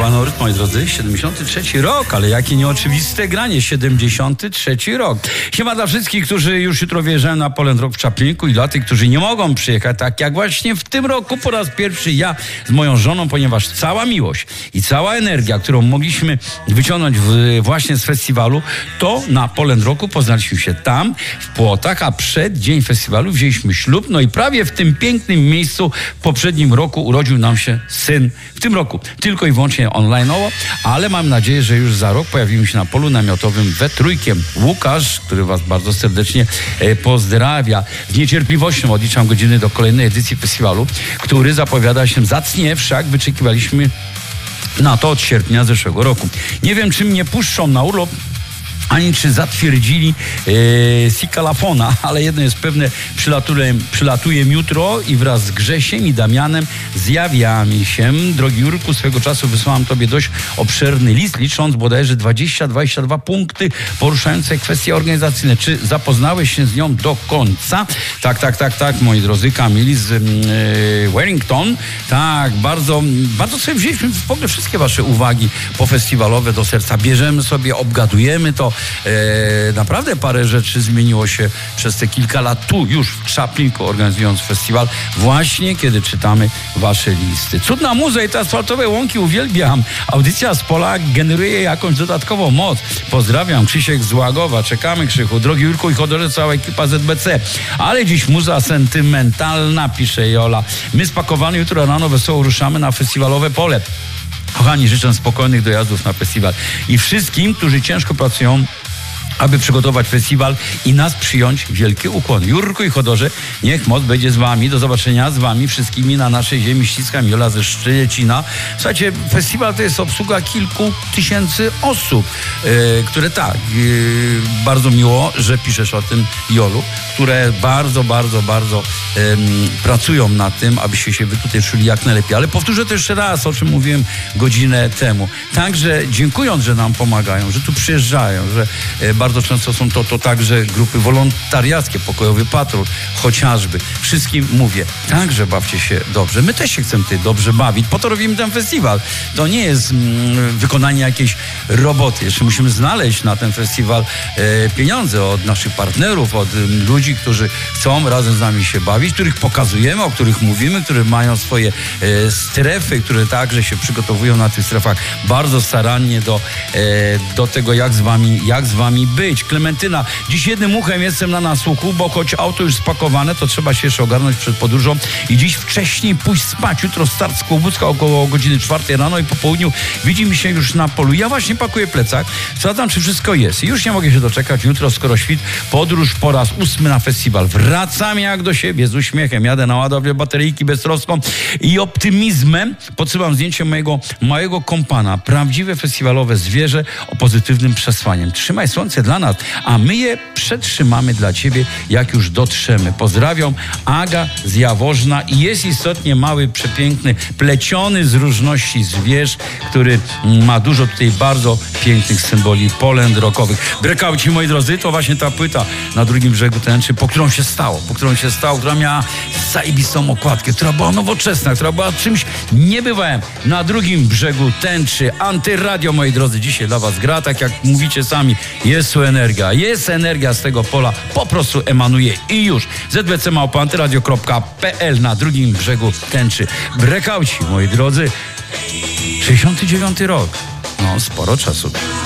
Panoryt, moi drodzy, 73 rok, ale jakie nieoczywiste granie, 73 rok. Siema dla wszystkich, którzy już jutro wjeżdżają na Poland Rock w Czaplinku i dla tych, którzy nie mogą przyjechać, tak jak właśnie w tym roku po raz pierwszy ja z moją żoną, ponieważ cała miłość i cała energia, którą mogliśmy wyciągnąć właśnie z festiwalu, to na Poland Rocku poznaliśmy się tam, w Płotach, a przed dzień festiwalu wzięliśmy ślub, no i prawie w tym pięknym miejscu w poprzednim roku urodził nam się syn. W tym roku tylko i wyłącznie online'owo, ale mam nadzieję, że już za rok pojawimy się na polu namiotowym we trójkę. Łukasz, który was bardzo serdecznie pozdrawia. Z niecierpliwością odliczam godziny do kolejnej edycji festiwalu, który zapowiada się zacnie, wszak wyczekiwaliśmy na to od sierpnia zeszłego roku. Nie wiem, czy mnie puszczą na urlop, ani czy zatwierdzili Sikalafona, ale jedno jest pewne, przylatuję jutro i wraz z Grzesiem i Damianem zjawiamy się. Drogi Jurku, swego czasu wysłałam tobie dość obszerny list, licząc bodajże 20-22 punkty poruszające kwestie organizacyjne. Czy zapoznałeś się z nią do końca? Tak, moi drodzy, Kamil z Wellington. Tak, bardzo sobie wzięliśmy w ogóle wszystkie wasze uwagi pofestiwalowe do serca. Bierzemy sobie, obgadujemy to. Naprawdę parę rzeczy zmieniło się przez te kilka lat tu już w Czaplinku, organizując festiwal, właśnie kiedy czytamy wasze listy. Cudna muza i te asfaltowe łąki uwielbiam. Audycja z pola generuje jakąś dodatkową moc. Pozdrawiam, Krzysiek z Łagowa. Czekamy, Krzychu. Drogi Jurku i Chodorze, cała ekipa ZBC. Ale dziś muza sentymentalna, pisze Jola. My spakowani jutro rano wesoło ruszamy na festiwalowe pole. Kochani, życzę spokojnych dojazdów na festiwal i wszystkim, którzy ciężko pracują, aby przygotować festiwal i nas przyjąć, wielkie ukłony. Jurku i Chodorze, niech moc będzie z wami. Do zobaczenia z wami wszystkimi na naszej ziemi. Ściskam, Jola ze Szczecina. Słuchajcie, festiwal to jest obsługa kilku tysięcy osób, które bardzo miło, że piszesz o tym, Jolu, które bardzo pracują nad tym, abyście się wy tutaj czuli jak najlepiej. Ale powtórzę to jeszcze raz, o czym mówiłem godzinę temu. Także dziękując, że nam pomagają, że tu przyjeżdżają, że bardzo często są to także grupy wolontariackie, Pokojowy Patrol, chociażby. Wszystkim mówię, także bawcie się dobrze. My też się chcemy tutaj dobrze bawić, po to robimy ten festiwal. To nie jest wykonanie jakiejś roboty. Jeszcze musimy znaleźć na ten festiwal pieniądze od naszych partnerów, od ludzi, którzy chcą razem z nami się bawić, których pokazujemy, o których mówimy, które mają swoje strefy, które także się przygotowują na tych strefach bardzo starannie do tego, jak z wami być. Klementyna, dziś jednym uchem jestem na nasłuchu, bo choć auto już spakowane, to trzeba się jeszcze ogarnąć przed podróżą i dziś wcześniej pójść spać. Jutro start z Kłobucka około godziny 4 rano i po południu widzimy się już na polu. Ja właśnie pakuję plecak, sprawdzam, czy wszystko jest. I już nie mogę się doczekać. Jutro, skoro świt, podróż po raz 8 na festiwal. Wracam jak do siebie z uśmiechem. Jadę na ładowie bateryjki beztroską i optymizmem podsyłam zdjęcie mojego małego kompana. Prawdziwe festiwalowe zwierzę o pozytywnym przesłaniem. Trzymaj słońce dla nas, a my je przetrzymamy dla ciebie, jak już dotrzemy. Pozdrawiam, Aga z Jaworzna i jest istotnie mały, przepiękny, pleciony z różności zwierz, który ma dużo tutaj bardzo pięknych symboli Poland rockowych. Breakouci, moi drodzy, to właśnie ta płyta na drugim brzegu tęczy, po którą się stało, która miała zajebistą okładkę, która była nowoczesna, która była czymś niebywałym. Na drugim brzegu tęczy Antyradio, moi drodzy, dzisiaj dla was gra, tak jak mówicie sami, jest tu energia, z tego pola, po prostu emanuje i już. zbc@antyradio.pl na drugim brzegu tęczy. Breakouci, moi drodzy, 69 rok, no sporo czasu.